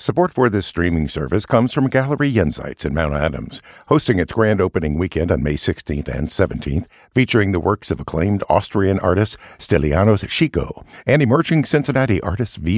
Support for this streaming service comes from Gallery Jenseits in Mount Adams, hosting its grand opening weekend on May 16th and 17th, featuring the works of acclaimed Austrian artist Stylianos Chico and emerging Cincinnati artist V.